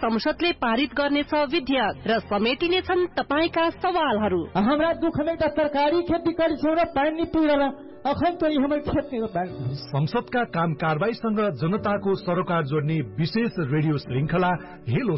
संसदले पारित गर्नेछ विधेयक र समेटिनेछन् तपाईका सवालहरू। हाम्रा दुःखले त तरकारी खेती गरिछौँ र पानी पुग्दैन, अखन त हाम्रो खेती गर्दैन। संसदका काम कारबाहीसँग जनताको सरोकार जोड्ने विशेष रेडियो श्रृंखला हेलो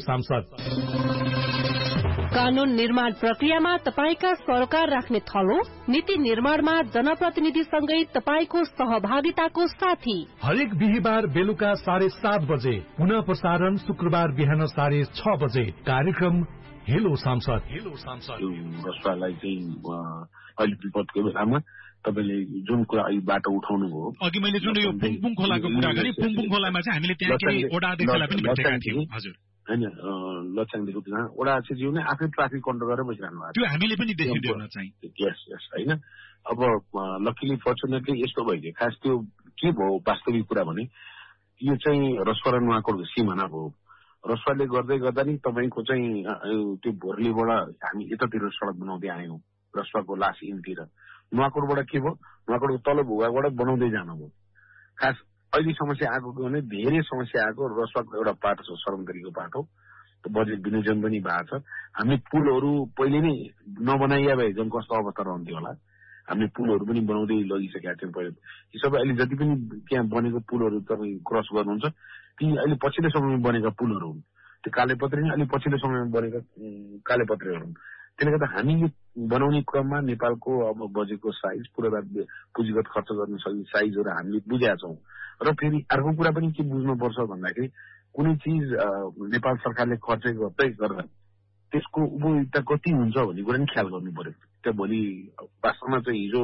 सांसद। कानून निर्माण प्रक्रियामा तपाईका सरोकार राख्ने थलो, नीति निर्माणमा जनप्रतिनिधिसँगै तपाईको सहभागिताको साथी। हरेक बिहीबार बेलुका 7:30 बजे, पुनः प्रसारण शुक्रबार बिहान 6:30 बजे। कार्यक्रम हेलो सांसद। रसुवालाई चाहिँ अहिले विपदको बेलामा तपाईले जुन कुरा अहिले बाटो उठाउनु भयो, अघि मैले जुन यो पुङपुङ खोलाको कुरा गरेँ, पुङपुङ खोलामा चाहिँ हामीले त्यहाँ केही वडा अध्यक्षलाई पनि भेटेका थियौँ। हजुर हैन, लक्षाङदेखि त्यहाँ वडा अध्यक्षज्यू नै आफै ट्राफिक कन्ट्रोल गरेर बसिरहनु भएको, त्यो हामीले पनि देखिदिउन चाहिँ। यस हैन। अब लकीली फर्चुनेटली यस्तो भयो, खास त्यो के भयो वास्तविक कुरा भने यो चाहिँ रसुवा र नुवाकोटको सिमाना भयो। रसुवाले गर्दै गर्दा नि तपाईको चाहिँ त्यो भोरलीबाट हामी यतातिर सडक बनाउँदै आयौं, रसुवाको लास इनतिर। नुवाकोटबाट के भयो, नुवाकोटको तल्लो भूभागबाट बनाउँदै जानुभयो। खास अहिले समस्या आएको के भने धेरै समस्या आएको रसुवाको एउटा पाटो छ, सरमगरीको पाटो, बजेट विनियोजन पनि भएको छ। हामी पुलहरू पहिले नै नबनाइया भए झन् कस्तो अवस्था रहन्थ्यो होला। हामीले पुलहरू पनि बनाउँदै लगिसकेका थियौँ पहिले। यी सबै अहिले जति पनि त्यहाँ बनेको पुलहरू तपाईँ क्रस गर्नुहुन्छ, ती अहिले पछिल्लो समयमा बनेका पुलहरू हुन्। त्यो कालेपत्रे नै अलि पछिल्लो समयमा बनेका कालेपत्रेहरू हुन्। त्यसले गर्दा हामी यो बनाउने क्रममा नेपालको अब बजेटको साइज, पुँजीगत खर्च गर्न सक्ने साइजहरू हामीले बुझेका छौँ। र फेरि अर्को कुरा पनि के बुझ्नुपर्छ भन्दाखेरि कुनै चिज नेपाल सरकारले खर्च गर्दै गर्दा त्यसको उपयोगिता कति हुन्छ भन्ने कुरा नि ख्याल गर्नु पर्यो। त्यो भोलि वास्तवमा चाहिँ हिजो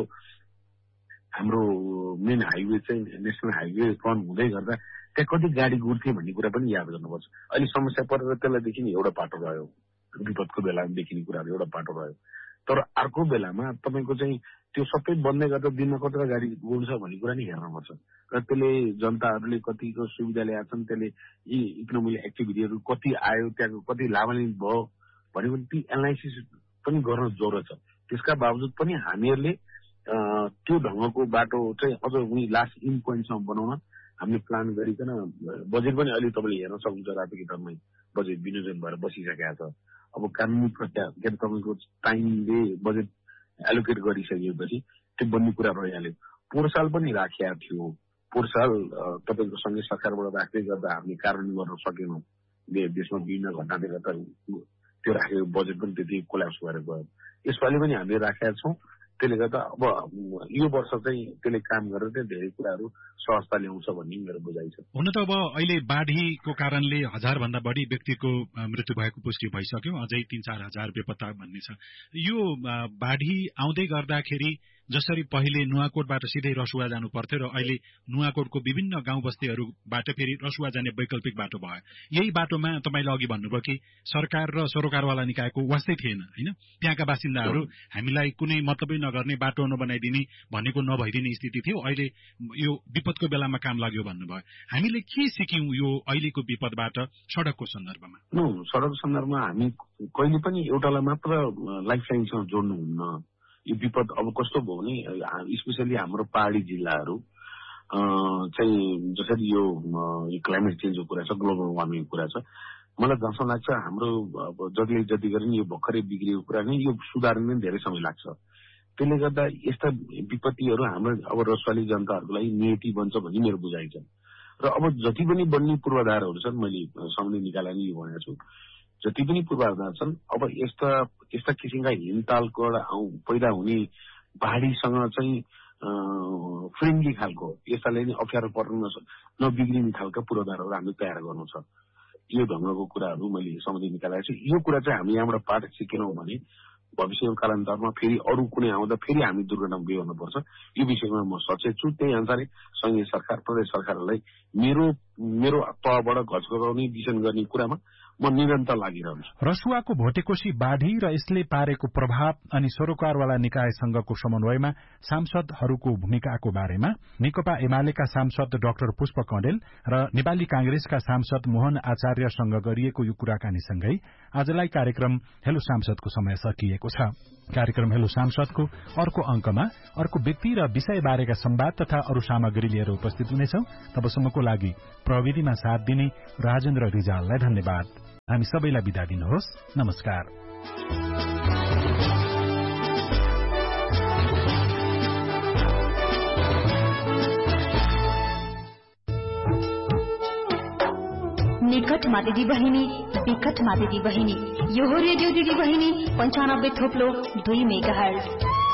हाम्रो मेन हाइवे चाहिँ नेसनल हाइवे रन हुँदै गर्दा त्यहाँ कति गाडी गुड्थे भन्ने कुरा पनि याद गर्नुपर्छ। अहिले समस्या परेर त्यसलाई देखिने एउटा पाटो रह्यो, विपदको बेलामा देखिने कुराहरू एउटा पाटो रह्यो। तर अर्को बेलामा तपाईँको चाहिँ त्यो सबै बन्दै गर्दा दिनमा कतिवटा गाडी गुड्छ भन्ने कुरा नि हेर्नुपर्छ। र त्यसले जनताहरूले कतिको सुविधा ल्याएका छन्, त्यसले यी इकोनोमिक एक्टिभिटीहरू कति आयो, त्यहाँको कति लाभान्वित भयो भनेको ती एनालाइसिस पनि गर्न जरुरत छ। त्यसका बावजुद पनि हामीहरूले त्यो ढङ्गको बाटो चाहिँ अझ उनी लास्ट इन पोइन्टसम्म बनाउन हामीले प्लान गरिकन बजेट पनि अहिले तपाईँले हेर्न सक्नुहुन्छ, रातो किताबमै बजेट विनियोजन भएर बसिसकेका छ। अब कानुनी प्रक्रिया के तपाईँको टाइमले बजेट एलोकेट गरिसकेपछि त्यो बन्ने कुरा रहिहाल्यो। पोहोर साल पनि राखिएको थियो, पोहोर साल तपाईँको सँगै सरकारबाट राख्दै गर्दा हामीले कार्यान्वयन गर्न सकेनौँ। देशमा विभिन्न घटनाले गर्दा त्यो राखेको बजेट पनि त्यति कोल्याप्स भएर गयो। यसपालि पनि हामीले राखेका छौँ। त्यसले गर्दा अब यो वर्ष चाहिँ त्यसले काम गरेर चाहिँ धेरै कुराहरू सहजता ल्याउँछ भन्ने मेरो बुझाइ छ। हुन त अब अहिले बाढीको कारणले 1000 भन्दा बढी व्यक्तिको मृत्यु भएको पुष्टि भइसक्यो, अझै 3-4 हजार बेपत्ता भन्ने छ। यो बाढी आउँदै गर्दाखेरि जसरी पहिले नुवाकोटबाट सिधै रसुवा जानु पर्थ्यो र अहिले नुवाकोटको विभिन्न गाउँ बस्तीहरूबाट फेरि रसुवा जाने वैकल्पिक बाटो भयो। यही बाटोमा तपाईँले अघि भन्नुभयो कि सरकार र सरोकारवाला निकायको वास्तै थिएन, होइन? त्यहाँका बासिन्दाहरू हामीलाई कुनै मतलबै नगर्ने, बाटो नबनाइदिने भनेको नभइदिने स्थिति थियो। अहिले यो विपदको बेलामा काम लाग्यो भन्नुभयो। हामीले के सिक्यौं यो अहिलेको विपदबाट सडकको सन्दर्भमा? सडकको सन्दर्भमा हामी कहिले पनि एउटालाई मात्र लाइफ लाइनसँग जोड्नुहुन्न। यो विपद अब कस्तो भयो भने स्पेसली हाम्रो पहाडी जिल्लाहरू चाहिँ जसरी यो क्लाइमेट चेन्जको कुरा छ, ग्लोबल वार्मिङको कुरा छ, मलाई जसो लाग्छ हाम्रो जति गरे नि यो भर्खरै बिग्रिएको कुरा नै यो सुधार्न नै धेरै समय लाग्छ। त्यसले गर्दा यस्ता विपत्तिहरू हाम्रो अब रसुवाली जनताहरूको लागि नियति बन्छ भन्ने मेरो बुझाइ छ। र अब जति पनि बन्ने पूर्वाधारहरू छन्, मैले सामने निकालेर यो भनेको छु, जति पनि पूर्वाधार छन् अब यस्ता किसिमका हिमतालको पैदा हुने पहाडीसँग चाहिँ फ्रेन्डली खालको, यसलाई नै अप्ठ्यारो पर्न नबिग्रिने खालका पूर्वाधारहरू हामीले तयार गर्नु छ। यो ढङ्गको कुराहरू मैले सम्झि निकालेको छु। यो कुरा चाहिँ हामी यहाँबाट पाठ सिकेनौँ भने भविष्यको कालान्तरमा फेरि अरू कुनै आउँदा फेरि हामी दुर्घटनामा बेहोर्नु पर्छ। यो विषयमा म सचेत छु। त्यही अनुसारै संघीय सरकार, प्रदेश सरकारहरूलाई मेरो तहबाट घचघचाउने विषय गर्ने कुरामा म निरन्तर लागिरहन्छु। रसुवाको भोटेकोशी बाढी र यसले पारेको प्रभाव अनि सरोकारवाला निकायसँगको समन्वयमा सांसदहरूको भूमिकाको बारेमा नेकपा एमालेका सांसद डाक्टर पुष्प कँडेल र नेपाली कांग्रेसका सांसद मोहन आचार्यसँग गरिएको यो कुराकानीसँगै आजलाई कार्यक्रम हेलो सांसदको समय सकिएको छ। कार्यक्रम हेलो सांसदको अर्को अंकमा अर्को व्यक्ति र विषय बारेका संवाद तथा अरू सामग्री लिएर उपस्थित हुनेछौं। तबसम्मको लागि प्रविधिमा साथ दिने राजेन्द्र रिजाललाई धन्यवाद। हामी सबैलाई बिदा दिनुहोस्। नमस्कार। निकटमा दिदी बहिनी, विकटमा दिदी बहिनी, यो हो रेडियो दिदी बहिनी 95.2 मेगाहर्ज।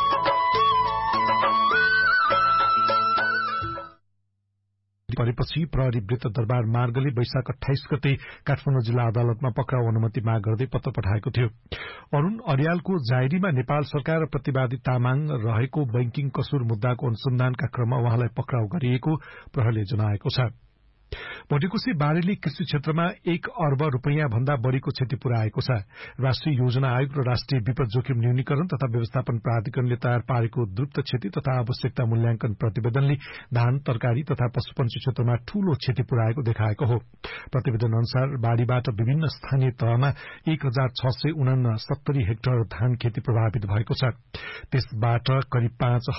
परेपछि प्रहरी वृत्त दरबार मार्गले वैशाख 28 गते काठमाडौँ जिल्ला अदालतमा पक्राउ अनुमति माग गर्दै पत्र पठाएको थियो। अरूण अर्यालको जायरीमा नेपाल सरकार र प्रतिवादी तामाङ रहेको बैंकिङ कसुर मुद्दाको अनुसन्धानका क्रममा उहाँलाई पक्राउ गरिएको प्रहरीले जनाएको छ। भोटेकोशी बाढीले कृषि क्षेत्रमा 1 अर्ब रुपैयाँ भन्दा बढ़ीको क्षति पुर्याएको छ। राष्ट्रिय योजना आयोग र राष्ट्रिय विपद जोखिम न्यूनीकरण तथा व्यवस्थापन प्राधिकरणले तयार पारेको द्रुत क्षति तथा आवश्यकता मूल्याङ्कन प्रतिवेदनले धान, तरकारी तथा पशुपन्छी क्षेत्रमा ठूलो क्षति पुर्याएको देखाएको हो। प्रतिवेदन अनुसार बाढ़ीबाट विभिन्न स्थानीय तहमा 1669 हेक्टर धान खेती प्रभावित भएको छ। त्यसबाट करिब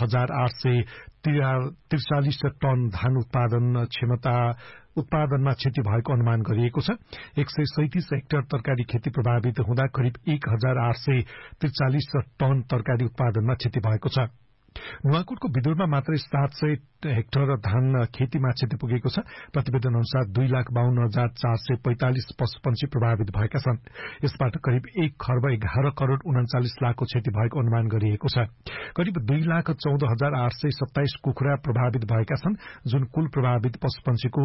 5843 टन धान उत्पादनमा क्षति भएको अनुमान गरिएको छ। 137 हेक्टर तरकारी खेती प्रभावित हुँदा करिब 1843 टन तरकारी उत्पादनमा क्षति भएको छ। नुवाकोटको विदुरमा मात्रै 700 हेक्टर धान खेतीमा क्षति पुगेको छ। प्रतिवेदन अनुसार 2,52,445 पशुपन्छी प्रभावित भएका छन्। यसबाट करिब 1,11,39,00,00,000 लाखको क्षति भएको अनुमान गरिएको छ। करिब 2,14,827 कुखुरा प्रभावित भएका छन्, जुन कुल प्रभावित पशुपन्छीको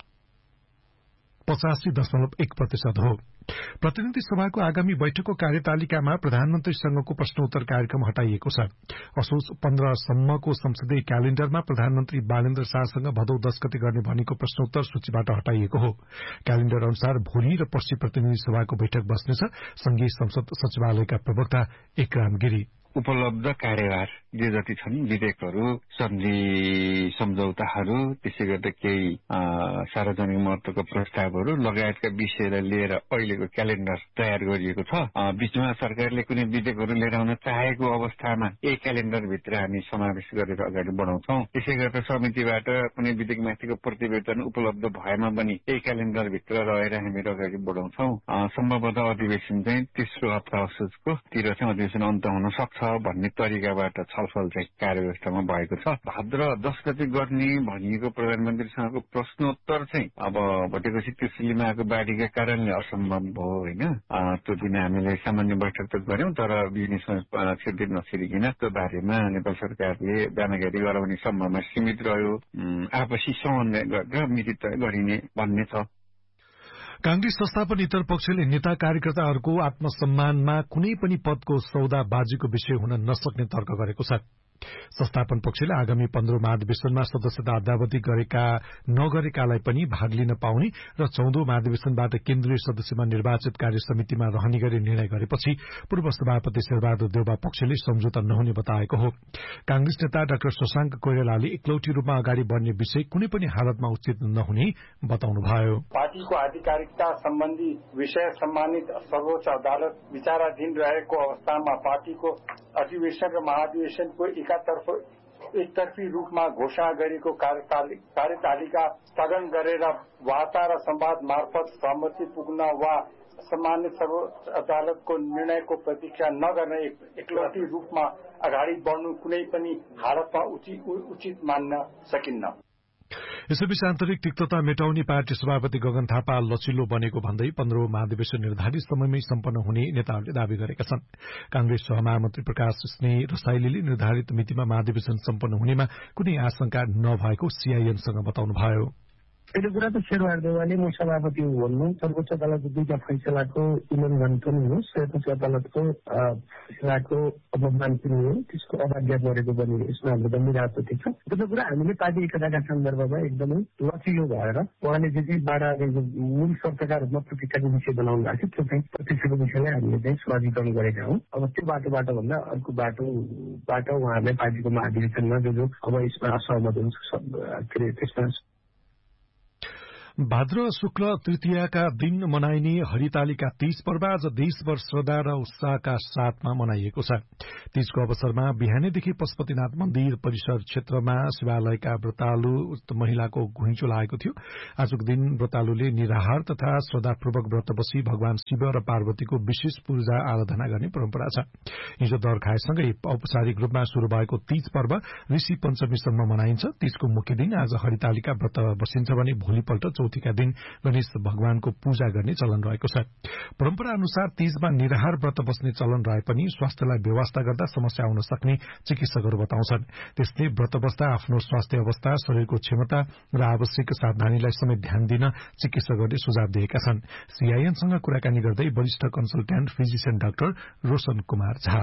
85.1% हो। प्रतिनिधि सभाको आगामी बैठकको कार्यतालिकामा प्रधानमन्त्रीसँगको प्रश्नोत्तर कार्यक्रम हटाइएको छ। असोज 15 सम्मको संसदीय क्यालेण्डरमा प्रधानमन्त्री बालेन्द्र शाहसँग भदौ 10 गते गर्ने भनिएको प्रश्नोत्तर सूचीबाट हटाइएको हो। क्यालेण्डर अनुसार भोलि र पर्सि प्रतिनिधि सभाको बैठक बस्नेछ। संघीय संसद सचिवालयका प्रवक्ता इक्राम गिरी उपलब्ध कार्यभार जे जति छन् विधेयकहरू, सन्धि सम्झौताहरू, त्यसै गर्दा केही सार्वजनिक महत्वका प्रस्तावहरू लगायतका विषयलाई लिएर अहिलेको क्यालेण्डर तयार गरिएको छ। बीचमा सरकारले कुनै विधेयकहरू लिएर आउन चाहेको अवस्थामा यही क्यालेण्डरभित्र हामी समावेश गरेर अगाडि बढाउँछौं। त्यसै गर्दा समितिबाट कुनै विधेयकमाथिको प्रतिवेदन उपलब्ध भएमा पनि यही क्यालेण्डरभित्र रहेर हामीहरू अगाडि बढाउँछौं। सम्भवतः अधिवेशन चाहिँ तेस्रो हप्ता असोजको तिर चाहिँ अधिवेशन अन्त हुन सक्छ भन्ने तरिकाबाट छलफल चाहिँ कार्यव्यवस्थामा भएको छ। भाद्र 10 गते गर्ने भनिएको प्रधानमन्त्रीसँगको प्रश्नोत्तर चाहिँ अब भोटेकोशी कृषिलीमा आएको बाढीका कारणले असम्भव भयो होइन। त्यो दिन हामीले सामान्य बैठक त गर्यौं, तर बिजनेसमा छिर्दै नछिरिकन त्यो बारेमा नेपाल सरकारले जानकारी गराउने सम्भावना सीमित रह्यो। आपसी समन्वय गरेर मिति तय गरिने भन्ने छ। कांग्रेस संस्थापन इतर पक्षले नेता कार्यकर्ताहरूको आत्मसम्मानमा कुनै पनि पदको सौदाबाजीको विषय हुन नसक्ने तर्क गरेको छ। संस्थापन पक्षले आगामी 15 महाधिवेशनमा सदस्यता अद्यावधि नगरेकालाई पनि भाग लिन पाउने र 14औं महाधिवेशनबाट केन्द्रीय सदस्यमा निर्वाचित कार्य समितिमा रहने गरी निर्णय गरेपछि पूर्व सभापति शेरबहादुर देउवा पक्षले सम्झौता नहुने बताएको हो। कांग्रेस नेता डाक्टर शशाङ्क कोइरालाले एकलौटी रूपमा अगाडि बढ्ने विषय कुनै पनि हालतमा उचित नहुने बताउनुभयो। पार्टीको आधिकारिकता सम्बन्धी विषय सम्मानित सर्वोच्च अदालत विचाराधीन रहेको अवस्थामा पार्टीको अधिवेशन र महाधिवेशनको एकतर्फी रूपमा घोषणा गरेको कार्यतालिका स्थगन गरेर वार्ता र संवाद मार्फत सहमति पुग्न वा सम्मानित सर्वोच्च अदालतको निर्णयको प्रतीक्षा नगर्ने एकलौटी रूपमा अगाडि बढ्नु कुनै पनि हालतमा उचित मान्न सकिन्न। यसैबीच आन्तरिक तिक्तता मेटाउने पार्टी सभापति गगन थापा लचिलो बनेको भन्दै 15औं महाधिवेशन निर्धारित समयमै सम्पन्न हुने नेताहरूले दावी गरेका छन्। कांग्रेस सहमहामन्त्री प्रकाश स्नेह रसाइलीले निर्धारित मितिमा महाधिवेशन सम्पन्न हुनेमा कुनै आशंका नभएको सीआईएमसँग बताउनुभयो। पहिलो कुरा त शेरबहादुर देउवाले म सभापति हुँ भन्नु सर्वोच्च अदालतको दुईटा फैसलाको उल्लङ्घन पनि हो, सर्वोच्च अदालतको फैसलाको अपमान पनि हो, त्यसको अवज्ञा गरेको पनि हो। यसमा हाम्रो गम्भीर आपत्ति छ। दोस्रो कुरा हामीले पार्टी एकताका सन्दर्भमा एकदमै लचिलो भएर उहाँले जे बाडा मूल शर्तका रूपमा प्रतिष्ठाको विषय बनाउनु भएको थियो, त्यो चाहिँ प्रतिष्ठाको विषयलाई हामीले चाहिँ सहजीकरण गरेका हौं। अब त्यो बाटोबाट भन्दा अर्को बाटोबाट उहाँहरूलाई पार्टीको महाधिवेशनमा जो अब यसमा असहमत हुन्छ त्यसमा भाद्र शुक्ल तृतीयाका दिन मनाइने हरितालिका तीज पर्व आज देशभर श्रद्धा र उत्साहका साथमा मनाइएको छ। तीजको अवसरमा बिहानैदेखि पशुपतिनाथ मन्दिर परिसर क्षेत्रमा शिवालयका व्रतालु महिलाको घुइँचो लागेको थियो। आजको दिन व्रतालुले निराहार तथा श्रद्धापूर्वक व्रत बसी भगवान शिव र पार्वतीको विशेष पूजा आराधना गर्ने परम्परा छ। हिजो दर खाएसँगै औपचारिक रूपमा शुरू भएको तीज पर्व ऋषि पञ्चमीसम्म मनाइन्छ। तीजको मुख्य दिन आज हरितालिका व्रत बसिन्छ भने भोलिपल्ट चौथीका दिन गणेश भगवानको पूजा गर्ने चलन रहेको छ। परम्परा अनुसार तीजमा निराहार व्रत बस्ने चलन रहे पनि स्वास्थ्यलाई व्यवस्था गर्दा समस्या आउन सक्ने चिकित्सकहरू बताउँछन्। त्यसले व्रत बस्दा आफ्नो स्वास्थ्य अवस्था, शरीरको क्षमता र आवश्यक सावधानीलाई समेत ध्यान दिन चिकित्सकहरूले सुझाव दिएका छन्। सीआईएनसँग कुराकानी गर्दै वरिष्ठ consultant physician doctor Roshan Kumar Jha.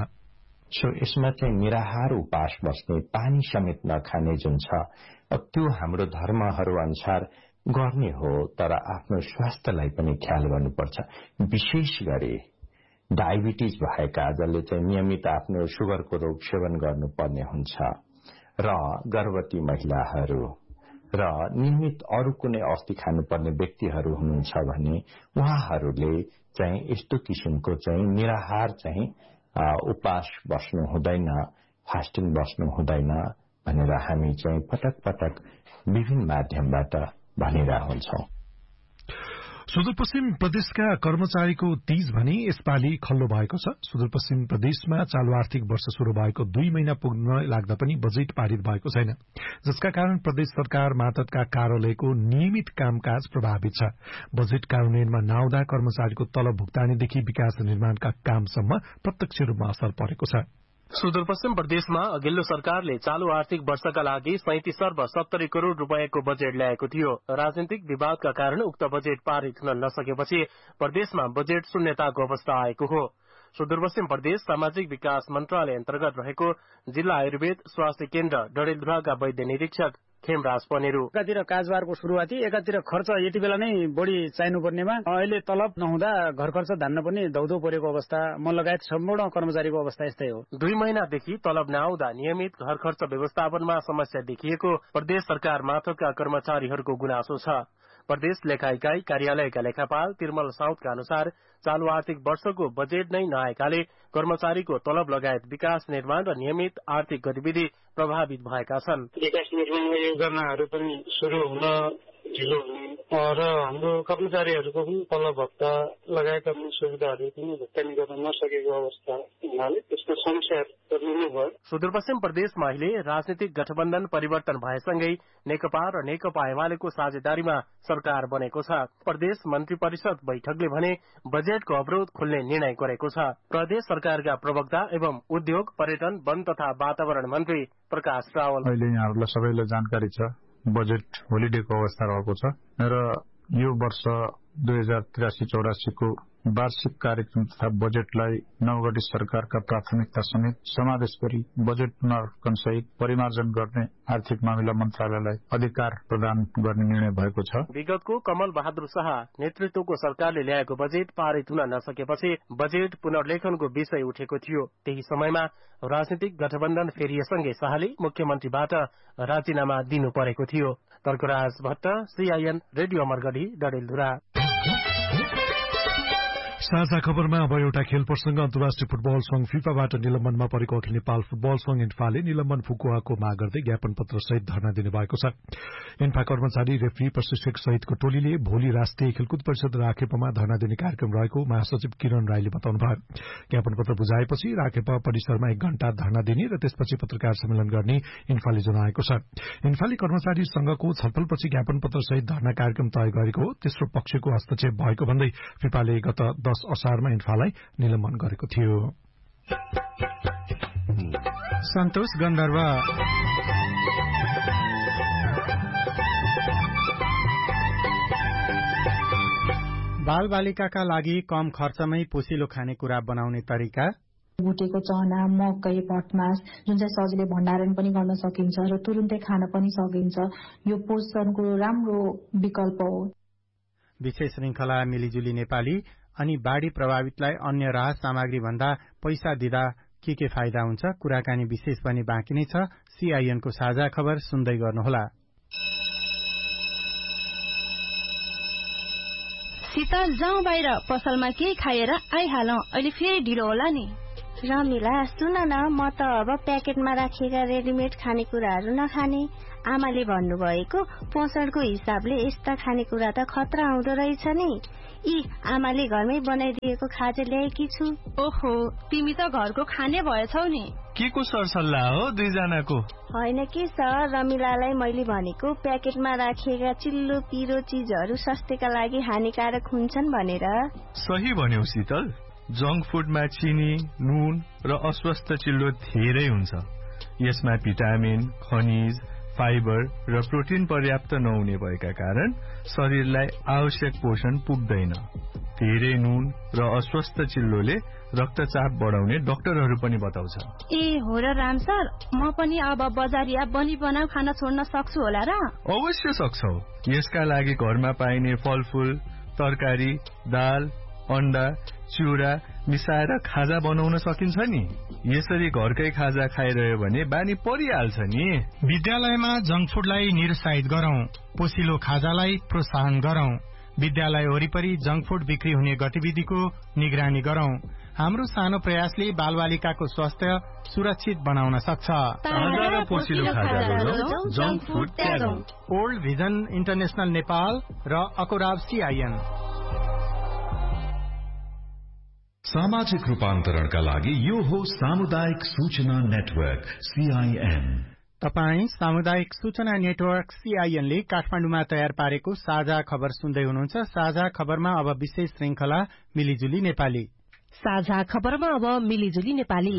यसमा चाहिँ निराहार उपास बस्ने, पानी समेत नखाने जुन छ त्यो हाम्रो धर्महरू अनुसार गर्ने हो, तर आफ्नो स्वास्थ्यलाई पनि ख्याल गर्नुपर्छ। विशेष गरी डायबिटिज भएका जसले चाहिँ नियमित आफ्नो सुगरको रोग सेवन गर्नुपर्ने हुन्छ र गर्भवती महिलाहरू र नियमित अरू कुनै औषधि खानुपर्ने व्यक्तिहरू हुनुहुन्छ भने उहाँहरूले चाहिँ यस्तो किसिमको चाहिँ निराहार चाहिँ उपास बस्नु हुँदैन, फास्टिङ बस्नु हुँदैन भनेर हामी चाहिँ पटक पटक विभिन्न माध्यमबाट भनिरहेका हुन्छौं। सुदूरपश्चिम प्रदेशका कर्मचारीको तीज भने यसपालि खल्लो भएको छ। सुदूरपश्चिम प्रदेशमा चालू आर्थिक वर्ष शुरू भएको 2 महिना पुग्न लाग्दा पनि बजेट पारित भएको छैन, जसका कारण प्रदेश सरकार मातहतका कार्यालयको नियमित कामकाज प्रभावित छ। बजेट कार्यान्वयनमा नआउँदा कर्मचारीको तलब भुक्तानीदेखि विकास निर्माणका कामसम्म प्रत्यक्ष रूपमा असर परेको छ। सुदूरपश्चिम प्रदेशमा अघिल्लो सरकारले चालू आर्थिक वर्षका लागि 37 अर्ब 70 करोड़ रूपियाँको बजेट ल्याएको थियो। राजनीतिक विवादका कारण उक्त बजेट पारित हुन नसकेपछि प्रदेशमा बजेट शून्यताको अवस्था आएको हो। सुदूरपश्चिम प्रदेश सामाजिक विकास मन्त्रालय अन्तर्गत रहेको जिल्ला आयुर्वेद स्वास्थ्य केन्द्र डडेलधुराका वैद्य निरीक्षक खेमराज पनेरू, एकातिर काजबारको सुरुवाती, एकातिर खर्च यति बेला नै बढी चाहिनुपर्नेमा अहिले तलब नहुँदा घर खर्च धान्न पनि दौदौ परेको अवस्था, म लगायत सम्पूर्ण कर्मचारीको अवस्था यस्तै हो। 2 महिनादेखि तलब नआउँदा नियमित घर खर्च व्यवस्थापनमा समस्या देखिएको प्रदेश सरकार माथका कर्मचारीहरूको गुनासो छ। प्रदेश लेखा इकाई कार्यालयका लेखापाल तिर्मल साउदका अनुसार चालू आर्थिक वर्षको बजेट नै नआएकाले कर्मचारीको तलब लगायत विकास निर्माण र नियमित आर्थिक गतिविधि प्रभावित भएका छन्। विकास निर्माणमा योजनाहरू पनि शुरू हुन ढिलो हुने र हाम्रो कर्मचारीहरूको पनि तलब भत्ता लगायतका सुविधाहरू पनि भुक्तानी गर्न नसकेको अवस्था हुनाले त्यसको समस्याहरू भयो। सुदूरपश्चिम प्रदेशमा अहिले राजनीतिक गठबन्धन परिवर्तन भएसँगै नेकपा र नेकपा एमालेको साझेदारीमा सरकार बनेको छ। प्रदेश मन्त्री परिषद बैठकले भने बजेटको अवरोध खोल्ने निर्णय गरेको छ। प्रदेश सरकारका प्रवक्ता एवं उद्योग, पर्यटन, वन तथा वातावरण मन्त्री प्रकाश रावल, अहिले यहाँहरूलाई सबैलाई जानकारी छ बजेट होलिडेको अवस्था रहेको छ र यो वर्ष 2083-84 को वार्षिक कार्यक्रम तथा बजेटलाई नवगठित सरकारका प्राथमिकता समेत समावेश गरी बजेट पुनर्गठन सहित परिमार्जन गर्ने आर्थिक मामिला मन्त्रालयलाई अधिकार प्रदान गर्ने निर्णय भएको छ। विगतको कमल बहादुर शाह नेतृत्वको सरकारले ल्याएको बजेट पारित हुन नसकेपछि बजेट पुनर्लेखनको विषय उठेको थियो। त्यही समयमा राजनीतिक गठबन्धन फेरिएसँगै शाहले मुख्यमन्त्रीबाट राजीनामा दिनु परेको थियो। Tarkaraj Bhatt, CIN radio Amargadhi, Dadeldhura. साझा खबरमा अब एउटा खेल प्रसंग। अन्तर्राष्ट्रिय फुटबल संघ फिफाबाट निलम्बनमा परेको अखिल नेपाल फुटबल संघ इन्फाले निलम्बन फुकुवाको माग गर्दै ज्ञापन पत्र सहित धरना दिने भएको छ। इन्फा कर्मचारी, रेफ्री, प्रशिक्षक सहितको टोलीले भोलि राष्ट्रिय खेलकुद परिषद राखेपमा धरना दिने कार्यक्रम रहेको महासचिव किरण राईले बताउनुभयो। ज्ञापन पत्र बुझाएपछि राखेपा परिसरमा 1 घण्टा धरना दिने र त्यसपछि पत्रकार सम्मेलन गर्ने इन्फाले जनाएको छ। इन्फाले कर्मचारी संघको छलफलपछि ज्ञापन पत्र सहित धरना कार्यक्रम तय गरेको हो। तेस्रो पक्षको हस्तक्षेप भएको भन्दै फिफाले गत 10 असारमा इन्फालाई निलम्बन गरेको थियो। सन्तोष गन्धर्व बालबालिकाका लागि कम खर्चमै पोसिलो खानेकुरा बनाउने तरिका, भुटेको चना, मकै, भटमास जुन चाहिँ सजिलै भण्डारण पनि गर्न सकिन्छ र तुरुन्तै खान पनि सकिन्छ, यो पोषणको राम्रो विकल्प हो। विशेष श्रृंखला मिलिजुली नेपाली अनि बाढ़ी प्रभावितलाई अन्य राहत सामग्री भन्दा पैसा दिँदा के फाइदा हुन्छ? कुराकानी विशेष पनि बाँकी नै छ। सीआईएनको साझा खबर सुन्दै गर्नुहोला। शीतल जाउँ बाहिर पसलमा केही खाएर आइहालौँ, अहिले फेरि ढिलो होला नि। रमिला सुन न, म त अब प्याकेटमा राखिएका रेडिमेड खानेकुराहरू नखाने। आमाले भन्नुभएको पोषणको हिसाबले यस्ता खानेकुरा त खतरा आउँदो रहेछ नि। आमाले घरमै बनाइदिएको खाजा ल्याएकी छु। ओहो, तिमी त घरको खाने भएछौ नि। के को सरसल्लाह हो दुईजनाको? होइन के सर, रमिलालाई मैले भनेको प्याकेटमा राखिएका चिल्लो पिरो चिजहरू स्वास्थ्यका लागि हानिकारक हुन्छन् भनेर। सही भन्यौ शीतल, जंक फुडमा चिनी, नुन र अस्वस्थ चिल्लो धेरै हुन्छ। यसमा भिटामिन, खनिज, फाइबर र प्रोटिन पर्याप्त नहुने भएका कारण शरीरलाई आवश्यक पोषण पुग्दैन। धेरै नुन र अस्वस्थ चिल्लोले रक्तचाप बढाउने डाक्टरहरू पनि बताउँछ। हो र राम सर, म पनि अब बजारिया बनी बनाऊ खाना छोड्न सक्छु होला र? अवश्य सक्छौ। यसका लागि घरमा पाइने फलफूल, तरकारी, दाल, अण्डा, चिउरा मिसाएर खाजा बनाउन सकिन्छ नि। यसरी घरकै खाजा खाइरह्यो भने बानी परिहाल्छ नि। विद्यालयमा जंक फुडलाई निरुत्साहित गरौं, पोसिलो खाजालाई प्रोत्साहन गरौं। विद्यालय वरिपरि जंक फुड बिक्री हुने गतिविधिको निगरानी गरौं। हाम्रो सानो प्रयासले बालबालिकाको स्वास्थ्य सुरक्षित बनाउन सक्छ। ओल्ड भिजन इन्टरनेशनल नेपाल र अकोराब CIN। सामाजिक रूपान्तरणका लागि यो हो सामुदायिक सूचना नेटवर्क CIN। तपाई सामुदायिक सूचना नेटवर्क CIN ले काठमाडौँमा तयार पारेको साझा खबर सुन्दै हुनुहुन्छ। साझा खबरमा अब विशेष श्रृंखला मिलिजुली नेपाली। साझा खबरमा अब मिलिजुली नेपाली।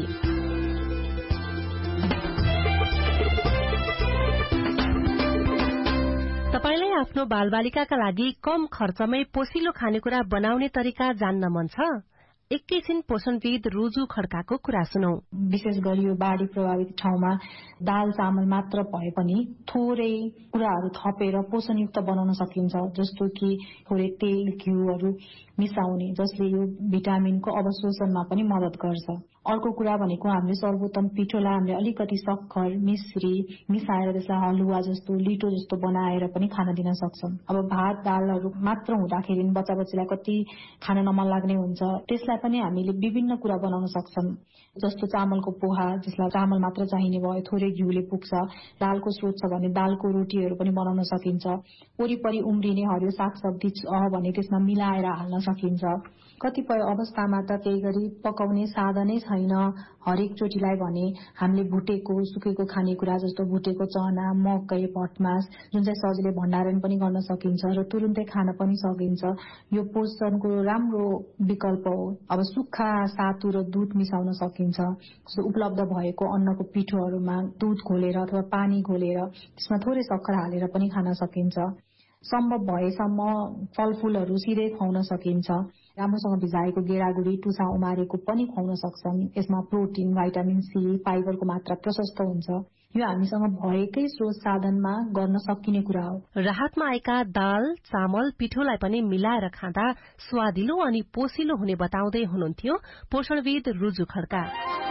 तपाईलाई आफ्नो बालबालिकाका लागि कम खर्चमै पोसिलो खानेकुरा बनाउने तरिका जान्न मन छ? एकैछिन पोषणविद रुजु खड्काको कुरा सुनौ। विशेष गरी यो बाढ़ी प्रभावित ठाउँमा दाल चामल मात्र भए पनि थोरै कुराहरू थपेर पोषणयुक्त बनाउन सकिन्छ, जस्तो कि थोरै तेल घिउहरू मिसाउने, जसले यो भिटामिनको अवशोषणमा पनि मद्दत गर्छ। अर्को कुरा भनेको हामीले सर्वोत्तम पिठोलाई हामीले अलिकति सक्खर, मिश्री मिसाएर त्यसलाई हलुवा जस्तो, लिटो जस्तो बनाएर पनि खान दिन सक्छौं। अब भात दालहरू मात्र हुँदाखेरि बच्चा बच्चीलाई कति खान नमन लाग्ने हुन्छ, त्यसलाई पनि हामीले विभिन्न कुरा बनाउन सक्छौं। जस्तो चामलको पोहा, जसलाई चामल मात्र चाहिने भयो, थोरै घिउले पुग्छ। दालको स्रोत छ भने दालको रोटीहरू पनि बनाउन सकिन्छ। वरिपरि उम्रिने हरियो सागसब्जी छ भने त्यसमा मिलाएर हाल्न सकिन्छ। कतिपय अवस्थामा त केही गरी पकाउने साधनै छैन, हरेक चोटीलाई भने हामीले भुटेको सुकेको खानेकुरा जस्तो भुटेको चना, मकै, भटमास जुन चाहिँ सजिलै भण्डारण पनि गर्न सकिन्छ र तुरुन्तै खान पनि सकिन्छ। यो पोषणको राम्रो विकल्प हो। अब सुक्खा सातु र दूध मिसाउन सकिन्छ। उपलब्ध भएको अन्नको पिठोहरूमा दूध घोलेर अथवा पानी घोलेर त्यसमा थोरै सक्खर हालेर पनि खान सकिन्छ। सम्भव भएसम्म फलफूलहरू सिधै खुवाउन सकिन्छ। राम्रोसँग भिजाएको गेडागुडी, टुसा उमारेको पनि खुवाउन सक्छौं। यसमा प्रोटिन, भाइटामिन सी, फाइबरको मात्रा प्रशस्त हुन्छ। यो हामीसँग भएकै स्रोत साधनमा गर्न सकिने कुरा हो। राहतमा आएका दाल चामल पिठोलाई पनि मिलाएर खाँदा स्वादिलो अनि पोसिलो हुने बताउँदै हुनुहुन्थ्यो पोषणविद रुजु खड्का।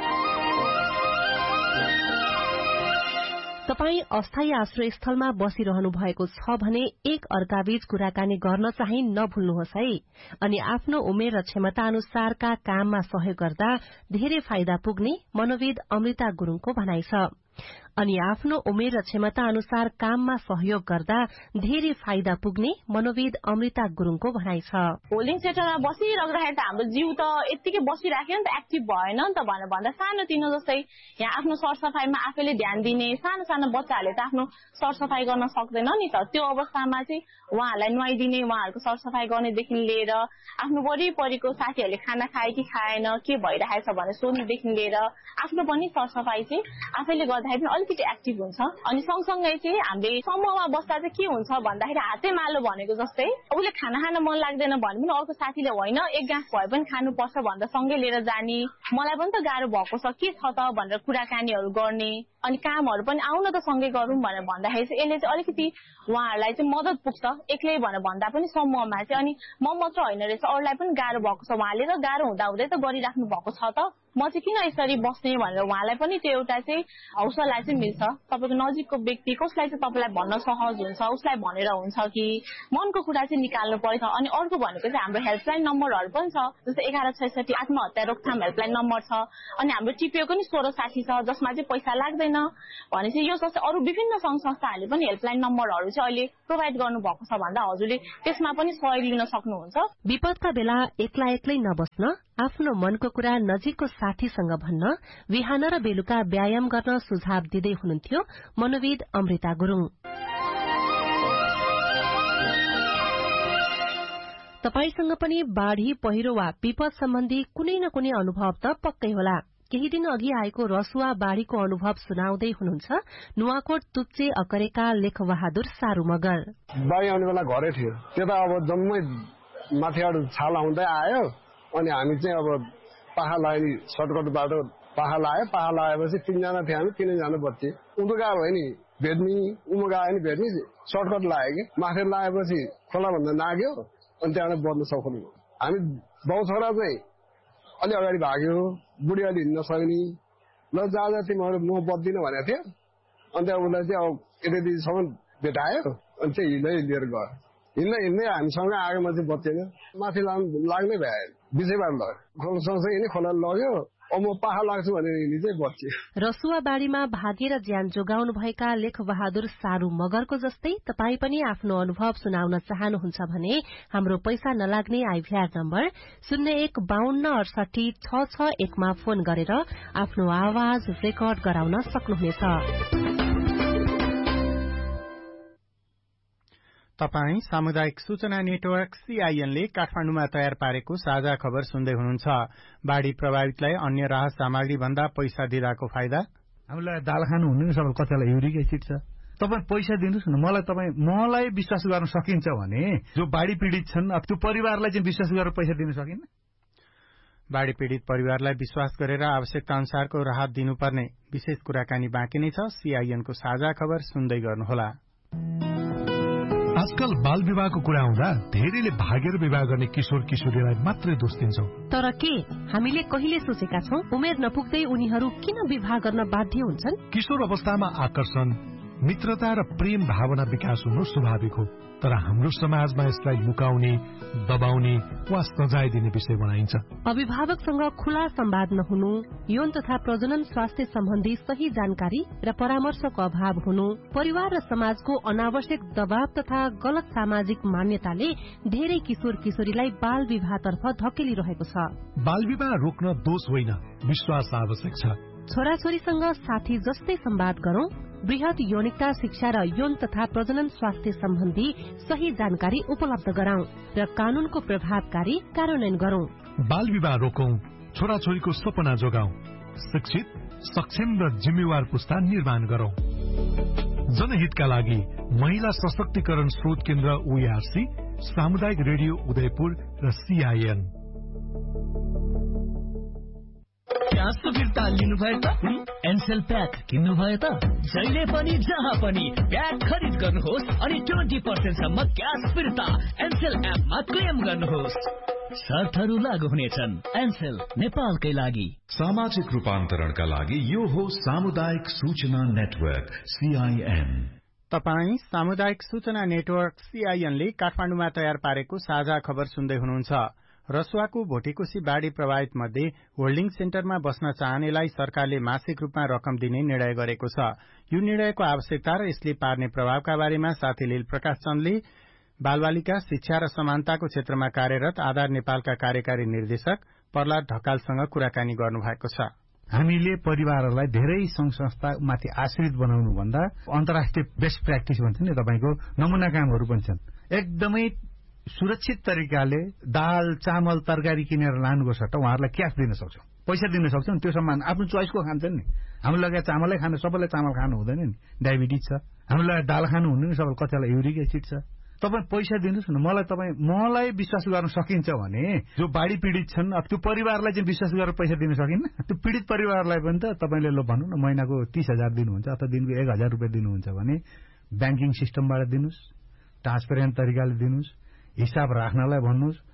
तपाई अस्थायी आश्रय स्थलमा बसिरहनु भएको छ भने एक अर्काबीच कुराकानी गर्न चाहिँ नभुल्नुहोस् है। अनि आफ्नो उमेर र क्षमता अनुसारका काममा सहयोग गर्दा धेरै फाइदा पुग्ने मनोविद अमृता गुरुङको भनाइ छ। अनि आफ्नो उमेर र क्षमता अनुसार काममा सहयोग गर्दा धेरै फाइदा पुग्ने मनोविद अमृता गुरुङको भनाइ छ। होल्डिङ सेन्टरमा बसिराख्दाखेरि त हाम्रो जिउ त यत्तिकै बसिराख्यो नि त, एक्टिभ भएन नि त भनेर भन्दा सानो तिनो जस्तै यहाँ आफ्नो सरसफाइमा आफैले ध्यान दिने सानो सानो बच्चाहरूले त आफ्नो सरसफाइ गर्न सक्दैन नि त। त्यो अवस्थामा चाहिँ उहाँहरूलाई नुहाइदिने, उहाँहरूको सरसफाइ गर्नेदेखि लिएर आफ्नो वरिपरिको साथीहरूले खाना खाए कि खाएन, के भइरहेछ भनेर सोध्नेदेखि लिएर आफ्नो पनि सरसफाइ चाहिँ आफैले गर्दाखेरि पनि अलिकति एक्टिभ हुन्छ। अनि सँगसँगै चाहिँ हामीले समूहमा बस्दा चाहिँ के हुन्छ भन्दाखेरि हाते मालो भनेको जस्तै उसले खाना खान मन लाग्दैन भने पनि अर्को साथीले होइन एक गाँस भए पनि खानुपर्छ भनेर सँगै लिएर जाने, मलाई पनि त गाह्रो भएको छ के छ त भनेर कुराकानीहरू गर्ने, अनि कामहरू पनि आउन त सँगै गरौँ भनेर भन्दाखेरि चाहिँ यसले चाहिँ अलिकति उहाँहरूलाई चाहिँ मद्दत पुग्छ। एक्लै भनेर भन्दा पनि समूहमा चाहिँ अनि म मात्र होइन रहेछ, अरूलाई पनि गाह्रो भएको छ, उहाँले त गाह्रो हुँदा हुँदै त गरिराख्नु भएको छ त म चाहिँ किन यसरी बस्ने भनेर उहाँलाई पनि त्यो एउटा चाहिँ हौसला चाहिँ मिल्छ। तपाईँको नजिकको व्यक्ति कसलाई चाहिँ तपाईँलाई भन्न सहज हुन्छ, उसलाई भनेर हुन्छ कि मनको कुरा चाहिँ निकाल्नु पर्छ। अनि अर्को भनेको चाहिँ हाम्रो हेल्पलाइन नम्बरहरू पनि छ, जस्तै 1166 आत्महत्या रोकथाम हेल्पलाइन नम्बर छ। अनि हाम्रो टिपिओको नि 1660 छ, जसमा चाहिँ पैसा लाग्दैन। भनेपछि यो जस्तै अरू विभिन्न सङ्घ संस्थाहरूले पनि हेल्पलाइन नम्बरहरू चाहिँ अहिले प्रोभाइड गर्नुभएको छ भन्दा हजुरले त्यसमा पनि सहयोग लिन सक्नुहुन्छ। विपदका बेला एक्लै नबस्न, आफ्नो मनको कुरा नजिकको साथीसँग भन्न, बिहान र बेलुका व्यायाम गर्न सुझाव दिँदै हुनुहुन्थ्यो मनोविद अमृता गुरुङ। तपाईसँग पनि बाढ़ी, पहिरो वा विपद सम्बन्धी कुनै न कुनै अनुभव त पक्कै होला। केही दिन अघि आएको रसुवा बाढ़ीको अनुभव सुनाउँदै हुनुहुन्छ नुवाकोट तुप्चे अकरेका लेखबहादुर सारू मगर। बाढ़ी आउने बेला घरै थियो, त्यता अब जम्मै माथिबाट छाल आउँदै आयो। अनि हामी चाहिँ अब पाखा लाग्यो, सर्टकट बाटो पाखा लाग्यो। पाखा लगाएपछि 3 जना थिए, हामी 3 जना बच्चे। उम्बुका भयो नि भेट्ने, उम्बुका आयो नि भेट्ने, सर्टकट लाग्यो कि माथि लागेपछि खोला भन्दा नाग्यो। अनि त्यहाँबाट बच्न सक्नु। हामी बाउ छोरा चाहिँ अलि अगाडि भाग्यो, बुढी अलि हिँड्न सक्ने। ल जा तिमीहरू म बच्दिनँ भनेको थियो। अनि त्यहाँ उसलाई चाहिँ अब यतिसम्म भेटायो। अनि चाहिँ लिएर गयो। हिँड्दै हामीसँग आगो मान्छे बचेन, माथि लाग्नै भयो। बिचैबाट लग्यो, खोलासँगसँगै हिँड्ने, खोला लग्यो। अब म पाखा लाग्छु भनेर हिँड्ने चाहिँ बच्चे। रसुवा बाढ़ीमा भागेर ज्यान जोगाउनु भएका लेखबहादुर सारू मगरको जस्तै तपाई पनि आफ्नो अनुभव सुनाउन चाहनुहुन्छ भने हाम्रो पैसा नलाग्ने आइभीआर नम्बर 0152686661 मा फोन गरेर आफ्नो आवाज रेकर्ड गराउन सक्नुहुनेछ। तपाई सामुदायिक सूचना नेटवर्क CIN ले काठमाडौँमा तयार पारेको साझा खबर सुन्दै हुनुहुन्छ। बाढ़ी प्रभावितलाई अन्य राहत सामग्री भन्दा पैसा दिँदाको फाइदा। हामीलाई दाल खानु हुँदैन, सबैलाई कतिलाई युरिक एसिड छ। तपाईँ पैसा दिनुहोस् न, मलाई विश्वास गर्न सकिन्छ भने जो बाढ़ी पीड़ित छन् अब त्यो परिवारलाई चाहिँ विश्वास गरेर पैसा दिन सकिन्न। बाढ़ी पीड़ित परिवारलाई विश्वास गरेर आवश्यकता अनुसारको राहत दिनुपर्ने विशेष कुराकानी बाँकी नै छ। CIN को साझा खबर सुन्दै गर्नुहोला। आजकल बाल विवाहको कुरा आउँदा धेरैले भागेर विवाह गर्ने किशोर किशोरीलाई मात्रै दोष दिन्छौं। तर के हामीले कहिले सोचेका छौं उमेर नपुग्दै उनीहरू किन विवाह गर्न बाध्य हुन्छन्? किशोर अवस्थामा आकर्षण, मित्रता र प्रेम भावना विकास हुनु स्वाभाविक हो। तर हाम्रो समाजमा यसलाई लुकाउने, दबाउने वा सजाय दिने विषय बनाइन्छ। अभिभावकसँग खुला संवाद नहुनु, यौन तथा प्रजनन स्वास्थ्य सम्बन्धी सही जानकारी र परामर्शको अभाव हुनु, परिवार र समाजको अनावश्यक दबाव तथा गलत सामाजिक मान्यताले धेरै किशोर किशोरीलाई बाल विवाहतर्फ धकेलिरहेको छ। बाल विवाह रोक्न दोष होइन, विश्वास आवश्यक छ। छोराछोरीसँग साथी जस्तै संवाद गरौं, वृहत यौनिकता शिक्षा र यौन तथा प्रजनन स्वास्थ्य सम्बन्धी सही जानकारी उपलब्ध गराउँ र कानूनको प्रभावकारी कार्यान्वयन गरौं। बाल विवाह रोकौं, छोराछोरीको सपना जोगाउँ, शिक्षित, सक्षम र जिम्मेवार पुस्ता निर्माण गरौं। जनहितका लागि महिला सशक्तिकरण स्रोत केन्द्र OARC, सामुदायिक रेडियो उदयपुर र CIN। क्या सुविधा लिनुभयो त? एनसेल प्याक किन्नुभयो त? जहिले पनि जहाँ पनि प्याक खरिद गर्नुहोस् अनि 20% सम्म क्याश फिर्ता एनसेल एपमा क्लेम गर्नुहोस्। शर्तहरू लागू हुनेछन्। एनसेल नेपालकै लागि। सामाजिक रूपान्तरणका लागि यो हो सामुदायिक सूचना नेटवर्क CIN। तपाई सामुदायिक सूचना नेटवर्क CIN ले काठमाडौँमा तयार पारेको साझा खबर सुन्दै हुनुहुन्छ। रसुवाको भोटेकोशी बाढ़ी प्रभावित मध्ये होल्डिङ सेन्टरमा बस्न चाहनेलाई सरकारले मासिक रूपमा रकम दिने निर्णय गरेको छ। यो निर्णयको आवश्यकता र यसले पार्ने प्रभावका बारेमा साथी लील प्रकाश चन्दले बालबालिका शिक्षा र समानताको क्षेत्रमा कार्यरत आधार नेपालका कार्यकारी निर्देशक प्रहलाद ढकालसँग कुराकानी गर्नुभएको छ। हामीले परिवारहरूलाई धेरै संघ संस्थामाथि आश्रित बनाउनु भन्दा अन्तर्राष्ट्रिय बेस्ट प्र्याक्टिस भन्छ नि, तपाईँको नमुना कामहरू पनि छन्। एकदमै सुरक्षित तरिकाले दाल चामल तरकारी किनेर लानुको सट्टा उहाँहरूलाई क्यास दिन सक्छौं, पैसा दिन सक्छौं। त्यो सम्मान आफ्नो चोइसको खान्छन् नि। हामीले लगाए चामलै खानु, सबैलाई चामल खानु हुँदैन नि, डायबिटिज छ। हामीलाई दाल खानु हुँदैन, सबैलाई कतिलाई युरिक एसिड छ। तपाईँ पैसा दिनुहोस् न, मलाई विश्वास गर्न सकिन्छ भने जो बाढ़ी पीड़ित छन् अब त्यो परिवारलाई चाहिँ विश्वास गरेर पैसा दिन सकिन्न। त्यो पीड़ित परिवारलाई पनि त तपाईँले ल भन्नु न महिनाको 30,000 दिनुहुन्छ अथवा दिनको 1,000 रुपियाँ दिनुहुन्छ भने ब्याङ्किङ सिस्टमबाट दिनुहोस्, ट्रान्सपेरेन्ट तरिकाले दिनुहोस्, हिसाब राख्नलाई भन्नुहोस्।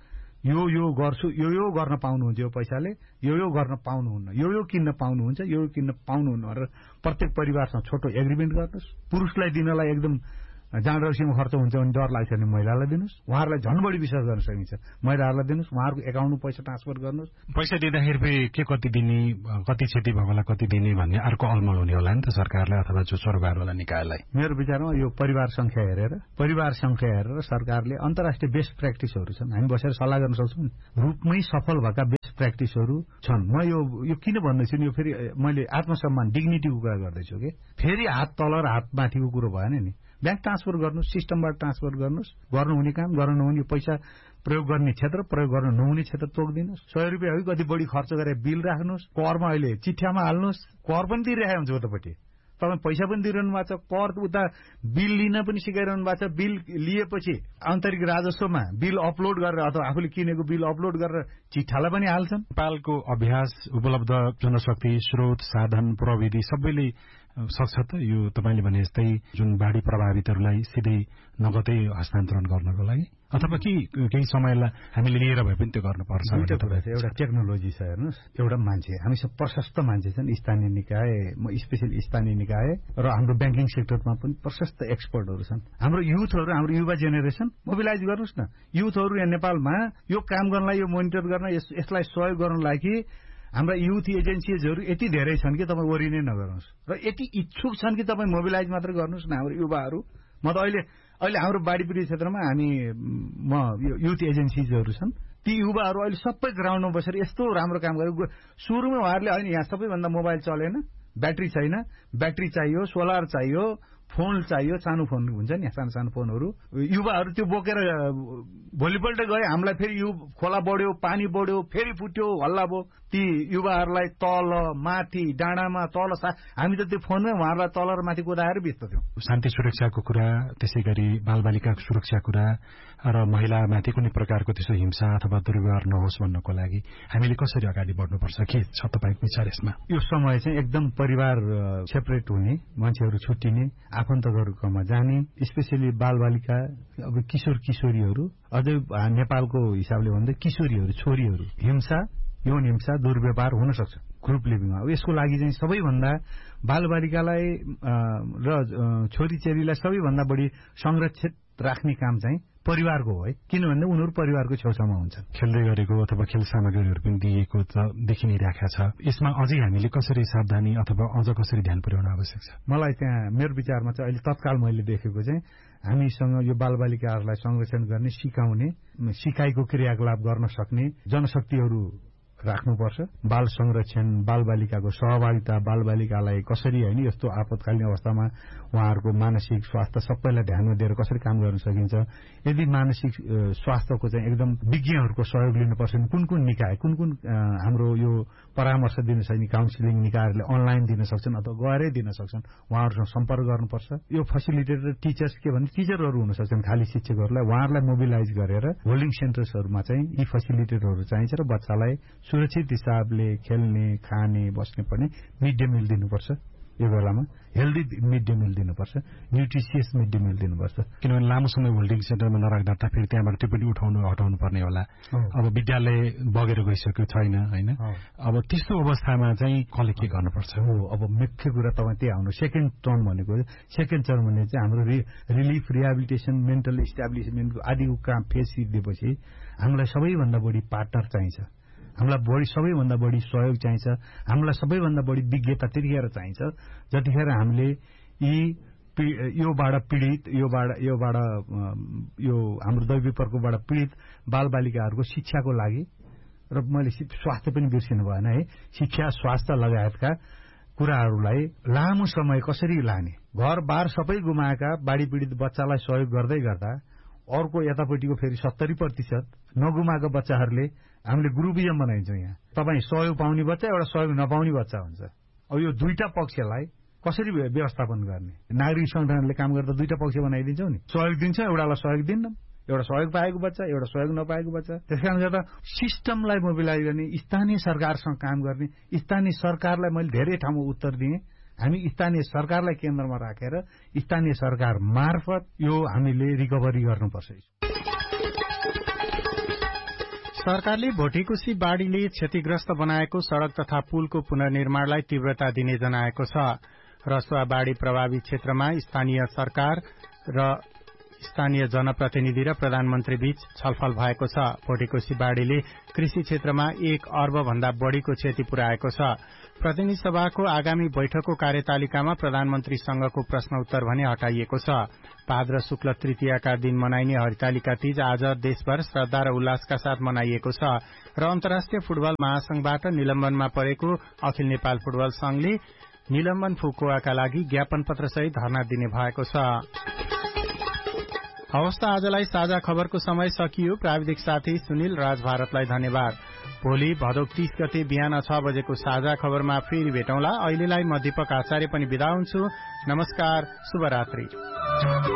यो गर्छु, यो गर्न पाउनुहुन्छ यो पैसाले, यो गर्न पाउनुहुन्न, यो किन्न पाउनुहुन्छ, यो किन्न पाउनुहुन्न भनेर प्रत्येक परिवारसँग छोटो एग्रिमेन्ट गर्नुहोस्। पुरुषलाई दिनलाई एकदम जाँड रक्सीमा खर्च हुन्छ भने डर लाग्छ भने महिलालाई दिनुहोस्। उहाँहरूलाई झन् बढी विश्वास गर्न सकिन्छ, महिलाहरूलाई दिनुहोस्, उहाँहरूको एकाउन्टमा पैसा ट्रान्सफर गर्नुहोस्। पैसा दिँदाखेरि फेरि के कति दिने, कति क्षति भएकोलाई कति दिने भन्ने अर्को अलमल हुने होला नि त सरकारलाई अथवा जो सरकारवाला निकायलाई। मेरो विचारमा यो परिवार संख्या हेरेर सरकारले अन्तर्राष्ट्रिय बेस्ट प्र्याक्टिसहरू छन्, हामी बसेर सल्लाह गर्न सक्छौँ। रूपमै सफल भएका बेस्ट प्र्याक्टिसहरू छन्। म यो किन भन्दैछु नि, यो फेरि मैले आत्मसम्मान डिग्निटीको कुरा गर्दैछु कि फेरि हात तल र हात माथिको कुरो भएन नि। ब्याङ्क ट्रान्सफर गर्नुहोस्, सिस्टमबाट ट्रान्सफर गर्नुहोस्, गर्नुहुने काम, गर्न नहुने पैसा प्रयोग गर्ने क्षेत्र, प्रयोग गर्न नहुने क्षेत्र तोकिदिनुहोस्। 100 रुपियाँ हो कति बढी खर्च गरेर बिल राख्नुहोस्, करमा अहिले चिठ्यामा हाल्नुहोस्, कर पनि दिइरहेको हुन्छ उतापट्टि, तपाईँ पैसा पनि दिइरहनु भएको छ, कर उता बिल लिन पनि सिकाइरहनु भएको छ। बिल लिएपछि आन्तरिक राजस्वमा बिल अपलोड गरेर अथवा आफूले किनेको बिल अपलोड गरेर चिठालाई पनि हाल्छन्। नेपालको अभ्यास, उपलब्ध जनशक्ति, स्रोत, साधन, प्रविधि सबैले सक्छ त यो तपाईँले भने जस्तै जुन बाढी प्रभावितहरूलाई सिधै नगदै हस्तान्तरण गर्नको लागि, अथवा केही समयलाई हामीले लिएर भए पनि त्यो गर्नुपर्छ? एउटा टेक्नोलोजी छ, हेर्नुहोस्, एउटा मान्छे, हामीसँग प्रशस्त मान्छे छन्, स्थानीय निकाय, स्पेशली स्थानीय निकाय र हाम्रो ब्याङ्किङ सेक्टरमा पनि प्रशस्त एक्सपर्टहरू छन्। हाम्रो युथहरू, हाम्रो युवा जेनेरेसन मोबिलाइज गर्नुहोस् न। युथहरू यहाँ नेपालमा यो काम गर्नलाई, यो मोनिटर गर्न, यसलाई सहयोग गर्नलाई कि हाम्रा युथ एजेन्सीजहरू यति धेरै छन् कि तपाईँ वरि नै नगर्नुहोस्, र यति इच्छुक छन् कि तपाईँ मोबिलाइज मात्र गर्नुहोस् न हाम्रो युवाहरू। म त अहिले हाम्रो बाढी पीडित क्षेत्रमा युथ एजेन्सीजहरू छन्, ती युवाहरू अहिले सबै ग्राउन्डमा बसेर यस्तो राम्रो काम गरे। सुरुमा उहाँहरूले होइन यहाँ सबैभन्दा मोबाइल चलेन, ब्याट्री छैन, ब्याट्री चाहियो, सोलर चाहियो, फोन चाहियो, सानो फोन हुन्छ नि सानो फोनहरू, युवाहरू त्यो बोकेर भोलिपल्ट गए, हामीलाई फेरि खोला बढ्यो, पानी बढ्यो, फेरि फुट्यो, हल्ला भयो। ती युवाहरूलाई तल माथि डाँडामा तल हामी त त्यो फोनमै उहाँहरूलाई तल र माथि कुदाएर बेच्दथ्यौँ। शान्ति सुरक्षाको कुरा, त्यसै गरी बालबालिकाको सुरक्षा कुरा र महिलामाथि कुनै प्रकारको त्यस्तो हिंसा अथवा दुर्व्यवहार नहोस् भन्नको लागि हामीले कसरी अगाडि बढ्नुपर्छ, के छ तपाईँको विचार यसमा? यो समय चाहिँ एकदम परिवार सेपरेट हुने, मान्छेहरू छुट्टिने, आफन्तहरूकोमा जाने, स्पेसली बालबालिका, अब किशोर किशोरीहरू, अझै नेपालको हिसाबले भन्दा किशोरीहरू, छोरीहरू, हिंसा, यौन हिंसा, दुर्व्यवहार हुन सक्छ ग्रुप लिभिङमा। यसको लागि चाहिँ सबैभन्दा बालबालिकालाई र छोरीचेलीलाई सबैभन्दा बढी संरक्षित राख्ने काम चाहिँ परिवारको हो है, किनभने उनीहरू परिवारको छेउछाउमा हुन्छन्। खेल्दै गरेको अथवा खेल सामग्रीहरू पनि दिएको त देखि नै राखेको छ। यसमा अझै हामीले कसरी सावधानी अथवा अझ कसरी ध्यान पुर्याउन आवश्यक छ? मलाई त्यहाँ मेरो विचारमा चाहिँ अहिले तत्काल मैले देखेको चाहिँ हामीसँग यो बालबालिकाहरूलाई संरक्षण गर्ने, सिकाउने, सिकाइको क्रियाकलाप गर्न सक्ने जनशक्तिहरू राख्नुपर्छ। बाल संरक्षण, बालबालिकाको सहभागिता, बालबालिकालाई कसरी होइन यस्तो आपतकालीन अवस्थामा उहाँहरूको मानसिक स्वास्थ्य सबैलाई ध्यानमा दिएर कसरी काम गर्न सकिन्छ। यदि मानसिक स्वास्थ्यको चाहिँ एकदम विज्ञहरूको सहयोग लिनुपर्छ भने कुन निकाय, कुन हाम्रो यो परामर्श दिन सक्ने काउन्सिलिङ निकायहरूले अनलाइन दिन सक्छन् अथवा गएरै दिन सक्छन्, उहाँहरूसँग सम्पर्क गर्नुपर्छ। यो फेसिलिटेटर टिचर्स के भने टिचरहरू हुन सक्छन्, खालि शिक्षकहरूलाई, उहाँहरूलाई मोबिलाइज गरेर होल्डिङ सेन्टर्सहरूमा चाहिँ यी फेसिलिटेटरहरू चाहिन्छ र बच्चालाई सुरक्षित हिसाबले खेल्ने, खाने, बस्ने पनि मिड डे मिल दिनुपर्छ। यो बेलामा हेल्दी मिड डे मिल दिनुपर्छ, न्युट्रिसियस मिड डे मिल दिनुपर्छ। किनभने लामो समय होल्डिङ सेन्टरमा नराख्दा त फेरि त्यहाँबाट त्यो पनि हटाउनु पर्ने होला। अब विद्यालय बगेर गइसक्यो छैन होइन, अब त्यस्तो अवस्थामा चाहिँ कसले के गर्नुपर्छ? हो, अब मुख्य कुरा तपाईँ त्यही आउनु। सेकेन्ड टर्म भनेको, सेकेन्ड टर्म भने चाहिँ हाम्रो रिलिफ, रिहेबिलिटेसन, मेन्टल इस्टाब्लिसमेन्टको आदिको काम फेज सिद्धिएपछि हामीलाई सबैभन्दा बढी पार्टनर चाहिन्छ, हामीलाई सबैभन्दा बढी सहयोग चाहिन्छ, हामीलाई सबैभन्दा बढी विज्ञता त्यतिखेर चाहिन्छ जतिखेर हामीले योबाट पीडित, यो हाम्रो दैवी प्रकोपबाट पीडित बालबालिकाहरूको शिक्षाको लागि, र मैले स्वास्थ्य पनि बिर्सिनु भएन है, शिक्षा, स्वास्थ्य लगायतका कुराहरूलाई लामो समय कसरी लाने, घरबार सबै गुमाएका बाढी पीडित बच्चालाई सहयोग गर्दै गर्दा अर्को यतापट्टिको फेरि 70% नगुमाएको बच्चाहरूले हामीले ग्रुपिजम बनाइन्छौँ। यहाँ तपाईँ सहयोग पाउने बच्चा, एउटा सहयोग नपाउने बच्चा हुन्छ। अब यो दुईटा पक्षलाई कसरी व्यवस्थापन गर्ने? नागरिक संगठनले काम गर्दा दुईटा पक्ष बनाइदिन्छौँ नि, सहयोग दिन्छ, एउटालाई सहयोग दिन्न, एउटा सहयोग पाएको बच्चा, एउटा सहयोग नपाएको बच्चा। त्यस कारण गर्दा सिस्टमलाई मोबिलाइज गर्ने, स्थानीय सरकारसँग काम गर्ने, स्थानीय सरकारलाई मैले धेरै ठाउँमा उत्तर दिएँ, हामी स्थानीय सरकारलाई केन्द्रमा राखेर स्थानीय सरकार मार्फत यो हामीले रिकभरी गर्नुपर्छ। सरकारले भोटेकोशी बाढ़ीले क्षतिग्रस्त बनाएको सड़क तथा पुलको पुनर्निर्माणलाई तीव्रता दिने जनाएको छ। रसुवा बाढ़ी प्रभावित क्षेत्रमा स्थानीय सरकार र स्थानीय जनप्रतिनिधि र प्रधानमन्त्री बीच छलफल भएको छ। भोटेकोशी बाढ़ीले कृषि क्षेत्रमा 1 अर्ब भन्दा बढ़ीको क्षति पुर्याएको छ। प्रतिनिधि सभाको आगामी बैठकको कार्यतालिकामा प्रधानमन्त्रीसँगको प्रश्न उत्तर भने हटाइएको छ। भाद्र शुक्ल तृतीयाका दिन मनाइने हरितालिका तीज आज देशभर श्रद्धा र उल्लासका साथ मनाइएको छ र अन्तर्राष्ट्रिय फुटबल महासंघबाट निलम्बनमा परेको अखिल नेपाल फुटबल संघले निलम्बन फुकुवाका लागि ज्ञापन पत्र सहित धरना दिने भएको छ। हवस् त आजलाई साझा खबरको समय सकियो। प्राविधिक साथी सुनिल राज भारतलाई धन्यवाद। भोलि भदौ 30 गते बिहान 6 बजेको साझा खबरमा फेरि भेटौँला। अहिलेलाई म दीपक आचार्य पनि बिदा हुन्छु। नमस्कार, शुभरात्रि।